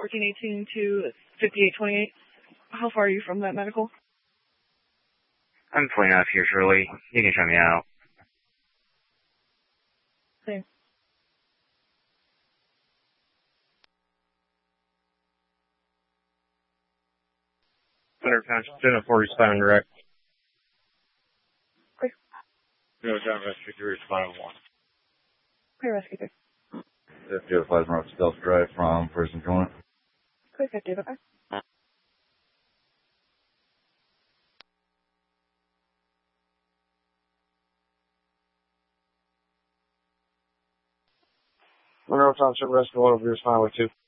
1418 to 5828. How far are you from that medical? I'm pulling up here shortly. You can shut me out. Same. £100 to 40 spine direct. Quick. No, John Rescue 3, spine 1. Clear rescue 3. 5005 North Stealth Drive from First and Joint. Clear 50, okay. Monroe Township Rescue 1 over your spine with 2.